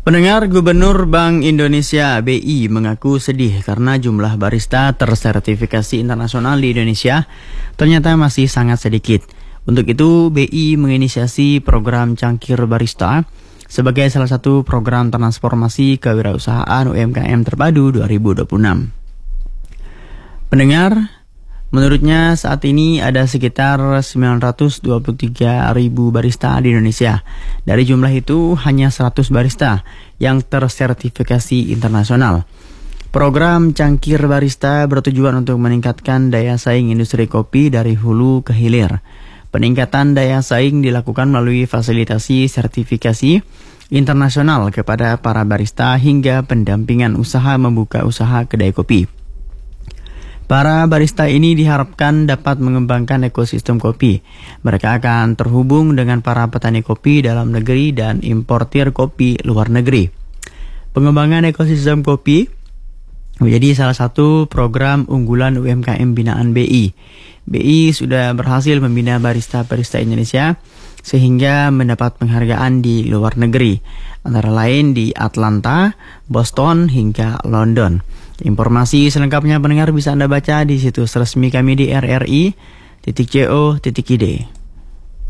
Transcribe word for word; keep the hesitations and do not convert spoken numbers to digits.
Pendengar, Gubernur Bank Indonesia B I mengaku sedih karena jumlah barista tersertifikasi internasional di Indonesia ternyata masih sangat sedikit. Untuk itu, B I menginisiasi program Cangkir Barista sebagai salah satu program transformasi kewirausahaan U M K M terpadu dua ribu dua puluh enam. Pendengar, menurutnya saat ini ada sekitar sembilan ratus dua puluh tiga ribu barista di Indonesia. Dari jumlah itu hanya seratus barista yang tersertifikasi internasional. Program Cangkir Barista bertujuan untuk meningkatkan daya saing industri kopi dari hulu ke hilir. Peningkatan daya saing dilakukan melalui fasilitasi sertifikasi internasional kepada para barista hingga pendampingan usaha membuka usaha kedai kopi. Para barista ini diharapkan dapat mengembangkan ekosistem kopi. Mereka akan terhubung dengan para petani kopi dalam negeri dan importir kopi luar negeri. Pengembangan ekosistem kopi menjadi salah satu program unggulan U M K M binaan B I. B I sudah berhasil membina barista-barista Indonesia sehingga mendapat penghargaan di luar negeri, antara lain di Atlanta, Boston, hingga London. Informasi selengkapnya pendengar bisa Anda baca di situs resmi kami di r r i titik co titik i d.